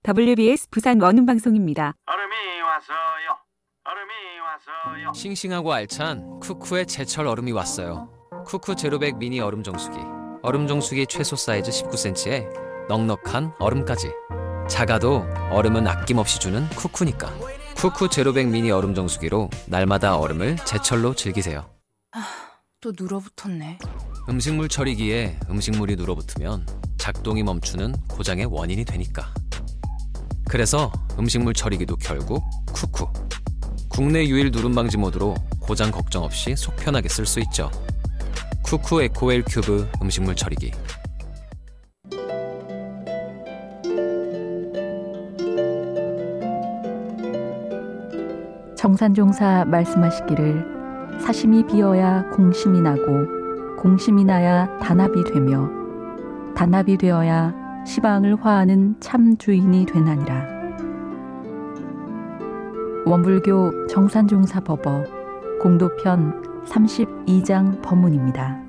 WBS 부산 원음방송입니다. 얼음이 왔어요. 얼음이 왔어요. 싱싱하고 알찬 쿠쿠의 제철 얼음이 왔어요. 쿠쿠 제로백 미니 얼음 정수기. 얼음 정수기 최소 사이즈 19cm에 넉넉한 얼음까지. 작아도 얼음은 아낌없이 주는 쿠쿠니까. 쿠쿠 제로백 미니 얼음 정수기로 날마다 얼음을 제철로 즐기세요. 또 눌어붙었네. 음식물 처리기에 음식물이 눌어붙으면 작동이 멈추는 고장의 원인이 되니까. 그래서 음식물 처리기도 결국 쿠쿠. 국내 유일 누름 방지 모드로 고장 걱정 없이 속 편하게 쓸 수 있죠. 쿠쿠 에코웰 큐브 음식물 처리기. 정산종사 말씀하시기를 사심이 비어야 공심이 나고 공심이 나야 단합이 되며 단합이 되어야 시방을 화하는 참 주인이 되나니라. 원불교 정산종사 법어 공도편 32장 법문입니다.